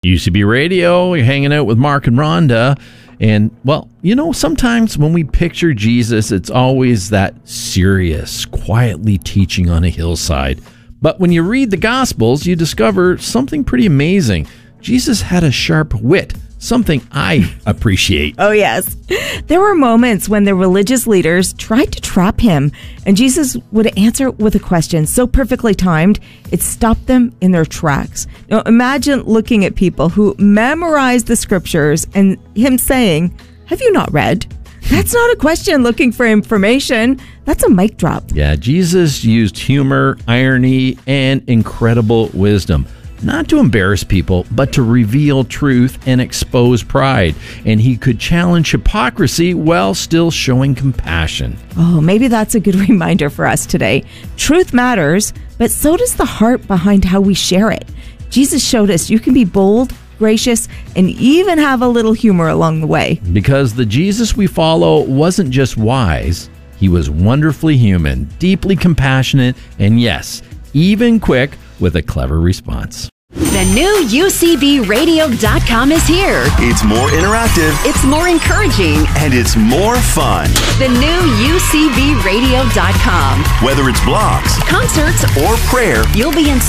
UCB Radio, you're hanging out with Mark and Rhonda. And, well, sometimes when we picture Jesus, it's always that serious, quietly teaching on a hillside. But when you read the Gospels, you discover something pretty amazing. Jesus had a sharp wit, something I appreciate. Oh, yes. There were moments when the religious leaders tried to trap him, and Jesus would answer with a question so perfectly timed, it stopped them in their tracks. Now, imagine looking at people who memorized the scriptures and him saying, "Have you not read?" That's not a question looking for information. That's a mic drop. Yeah, Jesus used humor, irony, and incredible wisdom. Not to embarrass people, but to reveal truth and expose pride. And he could challenge hypocrisy while still showing compassion. Oh, maybe that's a good reminder for us today. Truth matters, but so does the heart behind how we share it. Jesus showed us you can be bold, gracious, and even have a little humor along the way. Because the Jesus we follow wasn't just wise, he was wonderfully human, deeply compassionate, and yes, even quick with a clever response. The new UCBradio.com is here. It's more interactive. It's more encouraging. And it's more fun. The new UCBradio.com. Whether it's blogs, concerts, or prayer, you'll be in